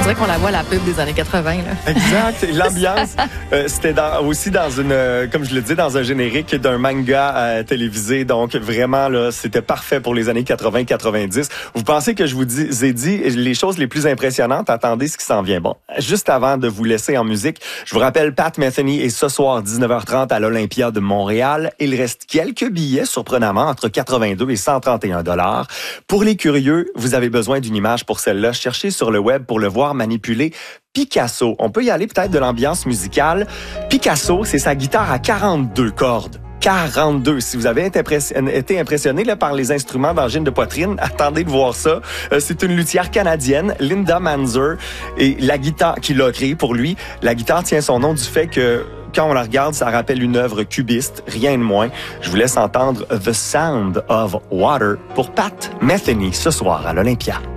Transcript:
dirait qu'on la voit, la pub des années 80. Là. Exact. L'ambiance, c'était aussi dans une, comme je le dis, dans un générique d'un manga télévisé. Donc, vraiment, là, c'était parfait pour les années 80-90. Vous pensez que je vous ai dit les choses les plus impressionnantes? Attendez ce qui s'en vient. Bon, juste avant de vous laisser en musique, je vous rappelle, Pat Metheny est ce soir 19h30 à l'Olympia de Montréal. Il reste quelques billets, surprenamment, entre 82 et 131 $. Pour les curieux, vous avez besoin d'une image pour celle-là. Cherchez sur le web pour le voir manipuler Picasso. On peut y aller peut-être de l'ambiance musicale. Picasso, c'est sa guitare à 42 cordes. 42. Si vous avez été impressionné là, par les instruments d'angine de poitrine, attendez de voir ça. C'est une luthière canadienne, Linda Manzer, et la guitare qu'il a créée pour lui. La guitare tient son nom du fait que quand on la regarde, ça rappelle une œuvre cubiste, rien de moins. Je vous laisse entendre The Sound of Water pour Pat Metheny ce soir à l'Olympia.